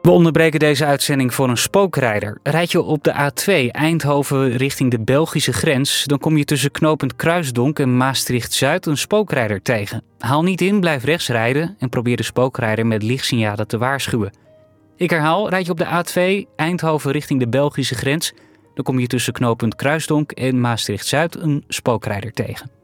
We onderbreken deze uitzending voor een spookrijder. Rijd je op de A2 Eindhoven richting de Belgische grens, dan kom je tussen knooppunt Kruisdonk en Maastricht-Zuid een spookrijder tegen. Haal niet in, blijf rechts rijden en probeer de spookrijder met lichtsignalen te waarschuwen. Ik herhaal, rijd je op de A2 Eindhoven richting de Belgische grens, dan kom je tussen knooppunt Kruisdonk en Maastricht-Zuid een spookrijder tegen.